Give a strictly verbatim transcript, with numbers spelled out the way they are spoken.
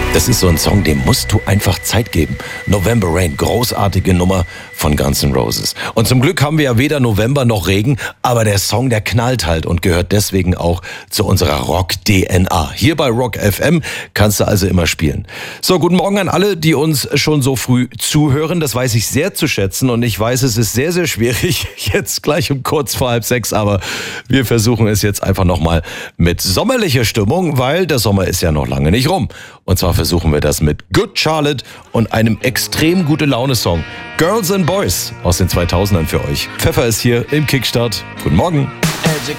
Das ist so ein Song, dem musst du einfach Zeit geben. November Rain, großartige Nummer von Guns N' Roses. Und zum Glück haben wir ja weder November noch Regen, aber der Song, der knallt halt und gehört deswegen auch zu unserer Rock-D N A. Hier bei Rock F M kannst du also immer spielen. So, guten Morgen an alle, die uns schon so früh zuhören. Das weiß ich sehr zu schätzen und ich weiß, es ist sehr, sehr schwierig, jetzt gleich um kurz vor halb sechs, aber wir versuchen es jetzt einfach nochmal mit sommerlicher Stimmung, weil der Sommer ist ja noch lange nicht rum. Und zwar versuchen wir das mit Good Charlotte und einem extrem gute Laune-Song. Girls and Boys aus den zweitausendern für euch. Pfeffer ist hier im Kickstart. Guten Morgen.